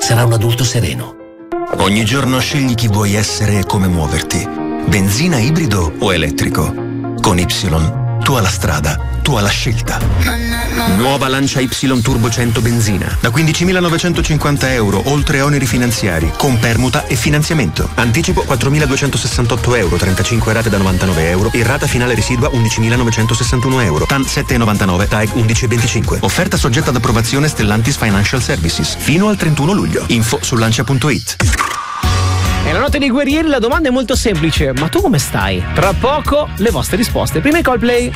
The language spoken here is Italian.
sarà un adulto sereno. Ogni giorno scegli chi vuoi essere e come muoverti. Benzina, ibrido o elettrico. Con Y, tu alla strada, tu alla scelta. Nuova Lancia Y Turbo 100 benzina. Da 15.950 euro, oltre oneri finanziari, con permuta e finanziamento. Anticipo 4.268 euro, 35 rate da 99 euro. E rata finale residua 11.961 euro. TAN 7,99, TAEG 11,25. Offerta soggetta ad approvazione Stellantis Financial Services. Fino al 31 luglio. Info su lancia.it. Nella notte dei guerrieri la domanda è molto semplice: ma tu come stai? Tra poco le vostre risposte. Prima i Coldplay.